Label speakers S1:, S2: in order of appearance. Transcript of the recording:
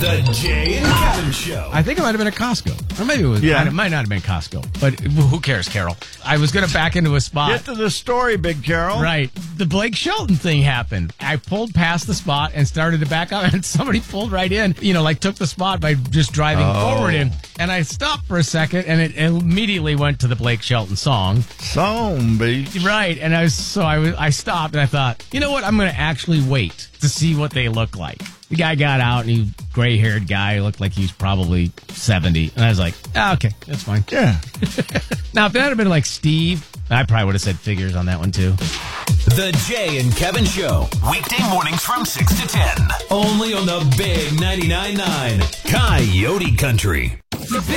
S1: The Jay and Kevin Show.
S2: I think it might have been at Costco. Or maybe it was.
S3: Yeah.
S2: It might not have been Costco. But who cares, Carol? I was going to back into a spot.
S3: Get to the story, Big Carol.
S2: Right. The Blake Shelton thing happened. I pulled past the spot and started to back up, and somebody pulled right in, took the spot by just driving forward in. And I stopped for a second, and it immediately went to the Blake Shelton song.
S3: Zombie.
S2: Right. And I stopped, and I thought, you know what? I'm going to actually wait to see what they look like. The guy got out, and he gray-haired guy looked like he's probably 70. And I was like, okay, that's fine.
S3: Yeah.
S2: Now, if that had been like Steve, I probably would have said figures on that one, too.
S1: The Jay and Kevin Show. Weekday mornings from 6 to 10. Only on the Big 99.9 Coyote Country.